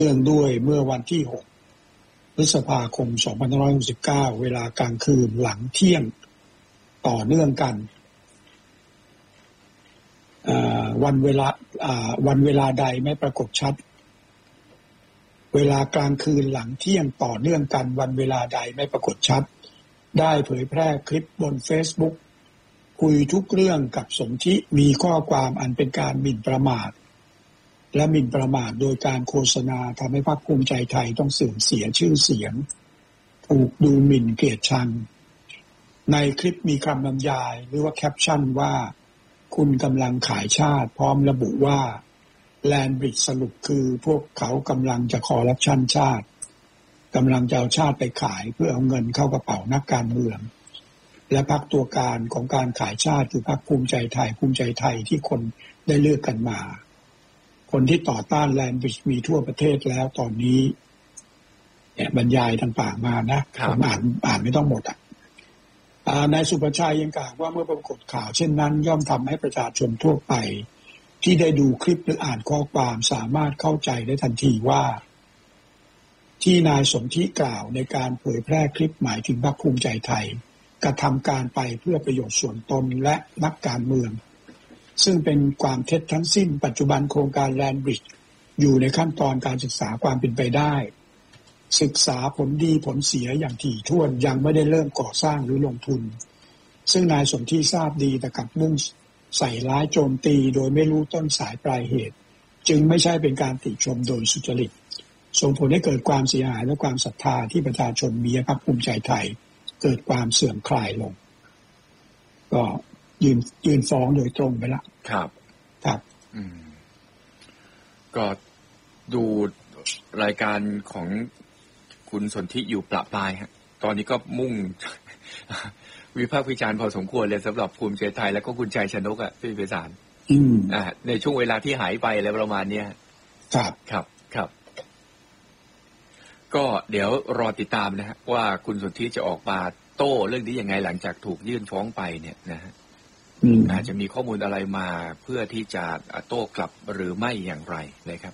เนื่องด้วยเมื่อวันที่ 6 พฤษภาคม 2569 เวลากลางคืนหลังเที่ยงต่อเนื่องกันวันเวลาใดไม่ปรากฏชัดเวลากลางคืนหลังเที่ยงต่อเนื่องกันวันเวลาใดไม่ปรากฏชัดได้เผยแพร่คลิปบน Facebook คุยทุกเรื่องกับสนธิมีข้อความอันเป็นการหมิ่นประมาทและหมิ่นประมาทโดยการโฆษณาทำให้พรรคภูมิใจไทยต้องเสื่อมเสียชื่อเสียงถูกดูหมิ่นเกลียดชังในคลิปมีคำบรรยายหรือว่าแคปชั่นว่าคุณกำลังขายชาติพร้อมระบุว่าแลนบริดจ์สรุปคือพวกเขากำลังจะคอร์รัปชันชาติกำลังจะเอาชาติไปขายเพื่อเอาเงินเข้ากระเป๋านักการเมืองและพรรคตัวการของการขายชาติคือพรรคภูมิใจไทยที่คนได้เลือกกันมาคนที่ต่อต้านแลนบริดจ์มีทั่วประเทศแล้วตอนนี้บรรยายต่างๆมานะผมอ่านไม่ต้องหมดนายสุประชัยยังกล่าวว่าเมื่อปรากฏข่าวเช่นนั้นย่อมทำให้ประชาชนทั่วไปที่ได้ดูคลิปหรืออ่านข้อความสามารถเข้าใจได้ทันทีว่าที่นายสนธิกล่าวในการเผยแพร่คลิปหมายถึงพรรคภูมิใจไทยกระทำการไปเพื่อประโยชน์ส่วนตนและนักการเมืองซึ่งเป็นความเท็จทั้งสิ้นปัจจุบันโครงการแลนบริดจ์อยู่ในขั้นตอนการศึกษาความเป็นไปได้ศึกษาผลดีผลเสียอย่างถี่ถ้วนยังไม่ได้เริ่มก่อสร้างหรือลงทุนซึ่งนายสนธิทราบดีแต่กลับมุ่งใส่ร้ายโจมตีโดยไม่รู้ต้นสายปลายเหตุจึงไม่ใช่เป็นการติชมโดยสุจริตส่งผลให้เกิดความเสียหายและความศรัทธาที่ประชาชนมีให้พรรคภูมิใจไทยเกิดความเสื่อมคลายลงก็ยืนฟ้องโดยตรงไปละครับก็ดูรายการของคุณสนธิอยู่ประปรายฮะตอนนี้ก็มุ่ง วิพากษ์วิจารณ์พอสมควรเลยสำหรับภูมิใจไทยแล้วก็คุณชัยชนกพี่ไพศาลในช่วงเวลาที่หายไปอะไรประมาณนี้ครับก็เดี๋ยวรอติดตามนะฮะว่าคุณสนธิจะออกมาโต้เรื่องนี้ยังไงหลังจากถูกยื่นฟ้องไปเนี่ยนะฮะอาจจะมีข้อมูลอะไรมาเพื่อที่จะโต้กลับหรือไม่อย่างไรนะครับ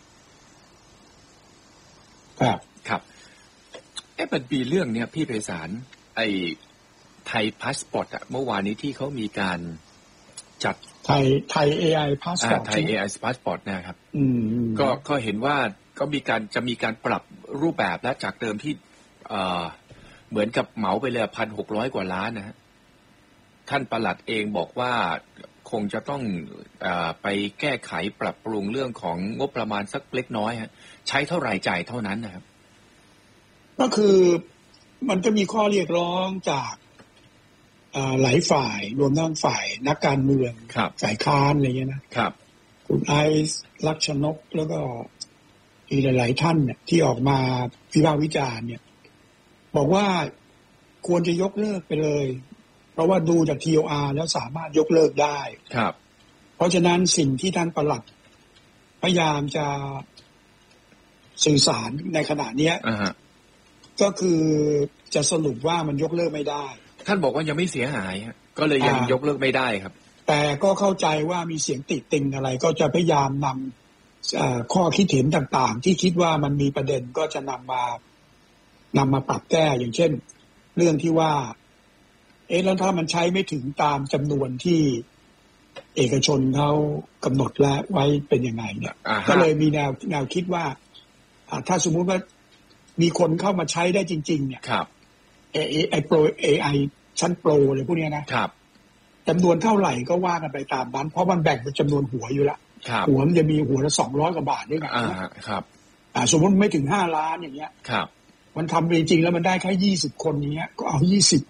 มันมีเรื่องเนี้ยพี่ไพศาลไอ้ไทยพาสปอร์ตเมื่อวานนี้ที่เขามีการจัดไทย AI พาสปอร์ตไทย AI พาสปอร์ตนะครับก็เห็นว่าก็จะมีการปรับรูปแบบและจากเดิมที่เหมือนกับเหมาไปเลย 1,600 กว่าล้านนะฮะท่านปลัดเองบอกว่าคงจะต้องไปแก้ไขปรับปรุงเรื่องของงบประมาณสักเล็กน้อยฮะใช้เท่าไหร่จ่ายเท่านั้นนะครับก็คือมันก็มีข้อเรียกร้องจากหลายฝ่ายรวมทั้งฝ่ายนักการเมืองฝ่ายค้านอะไรเงี้ยนะครับคุณไอซ์ลักษณกแล้วก็อีกหลายๆท่านเนี่ยที่ออกมาวิพากษ์วิจารณ์เนี่ยบอกว่าควรจะยกเลิกไปเลยเพราะว่าดูจาก TOR แล้วสามารถยกเลิกได้ครับเพราะฉะนั้นสิ่งที่ท่านปลัดพยายามจะสื่อสารในขณะนี้ก็คือจะสรุปว่ามันยกเลิกไม่ได้ท่านบอกว่ายังไม่เสียหายก็เลยยังยกเลิกไม่ได้ครับแต่ก็เข้าใจว่ามีเสียงติติงอะไรก็จะพยายามนำข้อคิดเห็นต่างๆที่คิดว่ามันมีประเด็นก็จะนำมาปรับแก้อย่างเช่นเรื่องที่ว่าแล้วถ้ามันใช้ไม่ถึงตามจำนวนที่เอกชนเขากำหนดแล้วไว้เป็นยังไงเนี่ยก็เลยมีแนวคิดว่าถ้าสมมุติว่ามีคนเข้ามาใช้ได้จริงๆเนี่ยไอโปร AI ชั้นโปรอะไรพวกนี้นะครับจำนวนเท่าไหร่ก็ว่ากันไปตามนั้นเพราะมันแบ่งเป็นจำนวนหัวอยู่แล้วหัวมันจะมีหัวละ200 กว่าบาทด้วยกันครับสมมติไม่ถึง5 ล้านอย่างเงี้ยครับมันทำจริงๆแล้วมันได้แค่20 คนนี้ก็เอา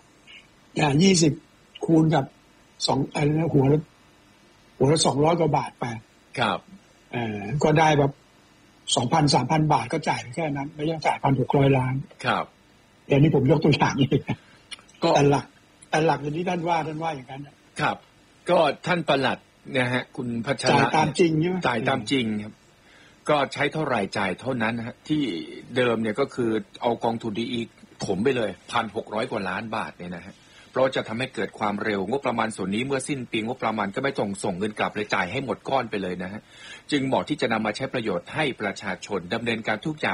20คูณกับหัวละ200 กว่าบาทไปครับก็ได้แบบ 2,000-3,000 บาทก็จ่ายแค่นั้นไม่ต้องจ่าย 1,600 ล้านครับเดี๋ยวนี้ผมยกตัวอย่างนี้ก็แต่หลักอย่างที่ท่านว่าอย่างนั้นครับก็ท่านปลัดนะฮะคุณพัชระจ่ายตามจริงใช่ไหมจ่ายตามจริงครับก็ใช้เท่าไหร่จ่ายเท่านั้นฮะที่เดิมเนี่ยก็คือเอากองทุนดีถมไปเลย 1,600 กว่าล้านบาทเนี่ยนะฮะเพราะจะทำให้เกิดความเร็วงบประมาณส่วนนี้เมื่อสิ้นปีงบประมาณก็ไม่ต้องส่งเงินกลับเลยจ่ายให้หมดก้อนไปเลยนะฮะจึงเหมาะที่จะนำมาใช้ประโยชน์ให้ประชาชนดำเนินการทุกอย่าง